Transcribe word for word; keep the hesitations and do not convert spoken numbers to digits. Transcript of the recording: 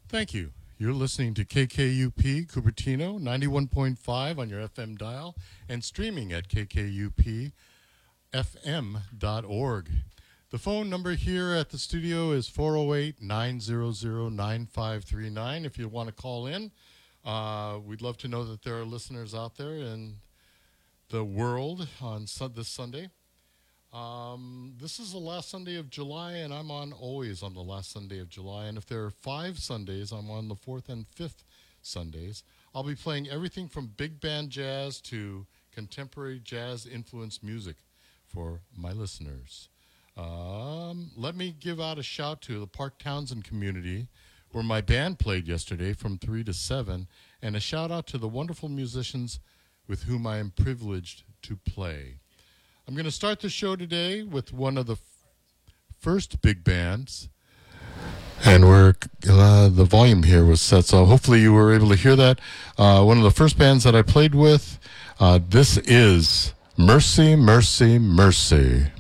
Thank you. You're listening to K K U P Cupertino, ninety-one point five on your F M dial, and streaming at k k u p f m dot org. The phone number here at the studio is four oh eight, nine hundred, nine five three nine. If you want to call in, uh, we'd love to know that there are listeners out there in the world on su- this Sunday. Um, this is the last Sunday of July, and I'm on always on the last Sunday of July. And if there are five Sundays, I'm on the fourth and fifth Sundays. I'll be playing everything from big band jazz to contemporary jazz-influenced music for my listeners. Um, let me give out a shout to the Park Townsend community, where my band played yesterday from three to seven, and a shout out to the wonderful musicians with whom I am privileged to play. I'm going to start the show today with one of the f- first big bands, and we're uh, the volume here was set, so hopefully you were able to hear that. Uh, one of the first bands that I played with. Uh, this is Mercy, Mercy, Mercy.